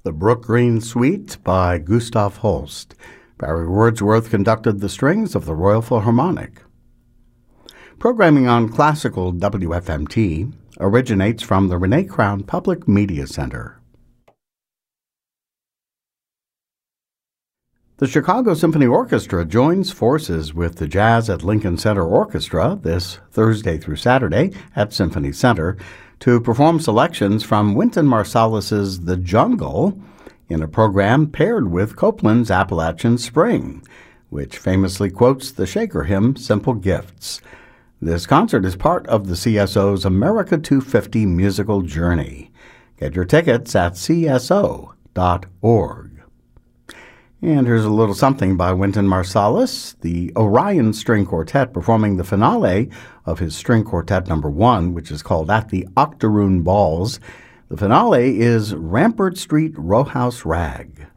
The Brook Green Suite by Gustav Holst. Barry Wordsworth conducted the strings of the Royal Philharmonic. Programming on Classical WFMT originates from the Renee Crown Public Media Center. The Chicago Symphony Orchestra joins forces with the Jazz at Lincoln Center Orchestra this Thursday through Saturday at Symphony Center to perform selections from Wynton Marsalis's The Jungle in a program paired with Copland's Appalachian Spring, which famously quotes the Shaker hymn Simple Gifts. This concert is part of the CSO's America 250 musical journey. Get your tickets at cso.org. And here's a little something by Wynton Marsalis, the Orion String Quartet performing the finale of his String Quartet No. 1, which is called At the Octoroon Balls. The finale is Rampart Street Row House Rag.